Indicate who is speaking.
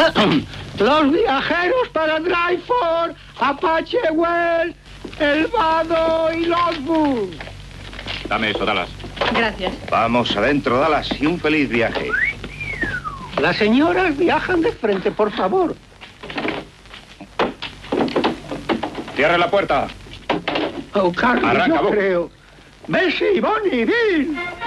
Speaker 1: Los viajeros para Dryford, Apache Well, El Vado y Logwood.
Speaker 2: Dame eso, Dallas.
Speaker 3: Gracias.
Speaker 4: Vamos adentro, Dallas, y un feliz viaje.
Speaker 1: Las señoras viajan de frente, por favor.
Speaker 2: Cierre la puerta.
Speaker 1: Oh, Carlos,
Speaker 2: Arranca,
Speaker 1: yo
Speaker 2: Buck.
Speaker 1: creo. Bessie, Bonnie, Bill.